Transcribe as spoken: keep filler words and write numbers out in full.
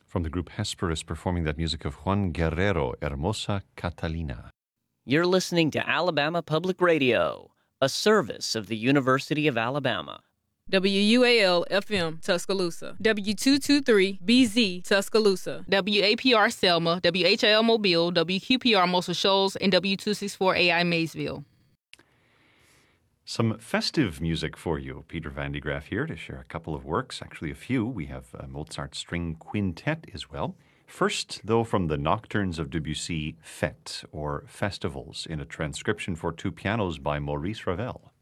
From the group Hesperus, performing that music of Juan Guerrero, Hermosa Catalina. You're listening to Alabama Public Radio, a service of the University of Alabama. W U A L F M Tuscaloosa, W two twenty-three B Z Tuscaloosa, W A P R Selma, W H L Mobile, W Q P R Muscle Shoals, and W two sixty-four A I Maysville. Some festive music for you. Peter Van de Graaff here to share a couple of works, actually a few. We have a Mozart String Quintet as well. First, though, from the Nocturnes of Debussy, Fête, or Festivals, in a transcription for two pianos by Maurice Ravel.